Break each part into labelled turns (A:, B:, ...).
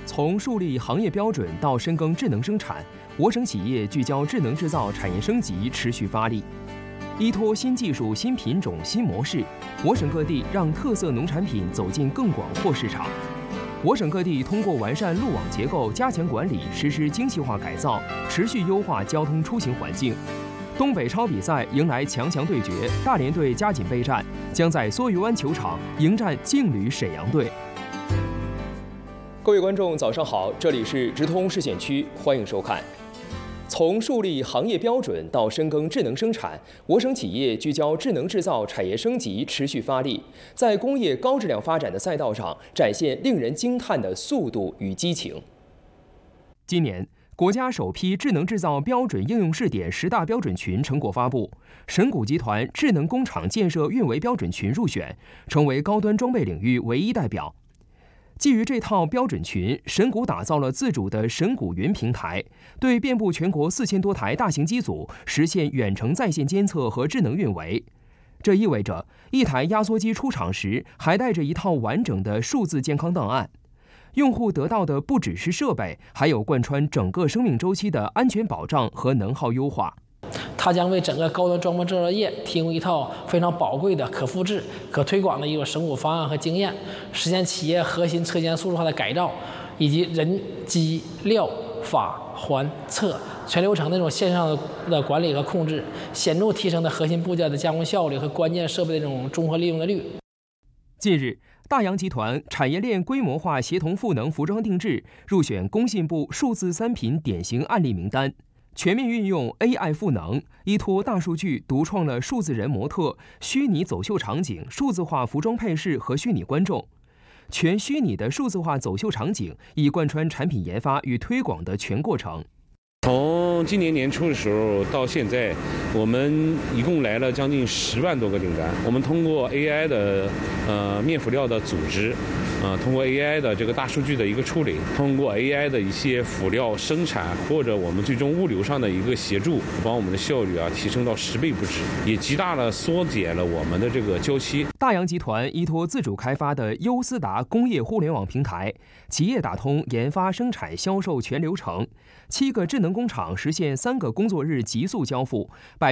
A: 从树立行业标准到深耕智能生产，我省企业聚焦智能制造产业升级持续发力。依托新技术、新品种、新模式，我省各地让特色农产品走进更广阔市场。我省各地通过完善路网结构、加强管理，实施精细化改造，持续优化交通出行环境。东北超比赛迎来强强对决，大连队加紧备战，将在梭鱼湾球场迎战劲旅沈阳队。各位观众，早上好，这里是直通市县区，欢迎收看。从树立行业标准到深耕智能生产，我省企业聚焦智能制造产业升级持续发力，在工业高质量发展的赛道上展现令人惊叹的速度与激情。今年，国家首批智能制造标准应用试点10大标准群成果发布，神谷集团智能工厂建设运维标准群入选，成为高端装备领域唯一代表。基于这套标准群，神谷打造了自主的神谷云平台，对遍布全国4000多台大型机组实现远程在线监测和智能运维。这意味着一台压缩机出厂时还带着一套完整的数字健康档案，用户得到的不只是设备，还有贯穿整个生命周期的安全保障和能耗优化。
B: 它将为整个高端装备制造业提供一套非常宝贵的可复制、可推广的一个神谷方案和经验，实现企业核心车间数字化的改造，以及人机料法环测全流程那种线上的管理和控制，显著提升的核心部件的加工效率和关键设备的这种综合利用的率。
A: 近日，大洋集团产业链规模化协同赋能服装定制入选工信部数字3品典型案例名单。全面运用 AI 赋能，依托大数据独创了数字人模特、虚拟走秀场景、数字化服装配饰和虚拟观众。全虚拟的数字化走秀场景已贯穿产品研发与推广的全过程。
C: 从今年年初的时候到现在，我们一共来了将近10万多个订单。我们通过 AI 的面辅料的组织，通过 AI 的这个大数据的一个处理，通过 AI 的一些辅料生产或者我们最终物流上的一个协助，把我们的效率提升到10倍不止，也极大的缩减了我们的这个交期。
A: 大洋集团依托自主开发的优思达工业互联网平台，企业打通研发、生产、销售全流程，7个智能工厂实现3个工作日极速交付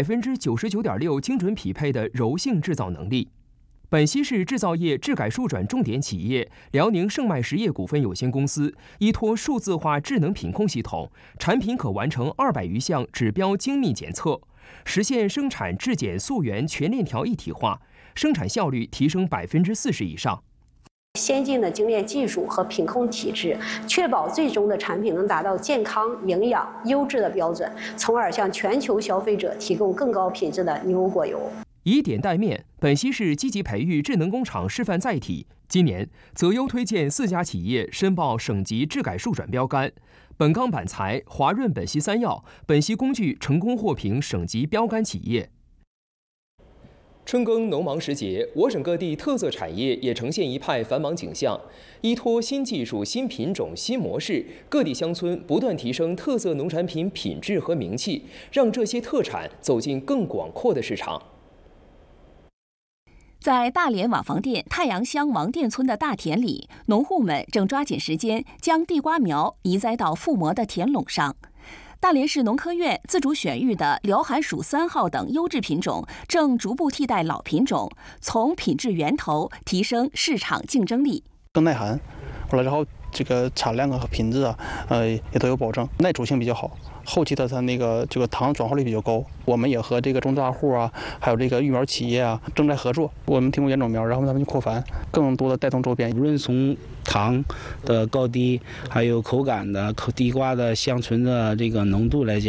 A: ，99.6%精准匹配的柔性制造能力。本溪市制造业质改数转重点企业辽宁盛迈实业股份有限公司依托数字化智能品控系统，产品可完成200余项指标精密检测，实现生产质检溯源全链条一体化，生产效率提升40%以上。
D: 先进的精炼技术和品控体制，确保最终的产品能达到健康、营养、优质的标准，从而向全球消费者提供更高品质的牛果油。
A: 以点带面，本溪市积极培育智能工厂示范载体。今年择优推荐4家企业申报省级质改数转标杆，本钢板材、华润本溪3药、本溪工具成功获评省级标杆企业。春耕农忙时节，我省各地特色产业也呈现一派繁忙景象。依托新技术、新品种、新模式，各地乡村不断提升特色农产品品质和名气，让这些特产走进更广阔的市场。
E: 在大连瓦房店太阳乡王店村的大田里，农户们正抓紧时间将地瓜苗移栽到覆膜的田垄上。大连市农科院自主选育的辽寒薯3号等优质品种正逐步替代老品种，从品质源头提升市场竞争力。
F: 更耐寒，完了之后这个产量和品质也都有保证，耐煮性比较好。后期的它这个糖转化率比较高，我们也和这个中大户还有这个育苗企业正在合作。我们提供原种苗，然后他们去扩繁，更多的带动周边。
G: 无论从糖的高低，还有口感的地瓜的香醇的这个浓度来讲。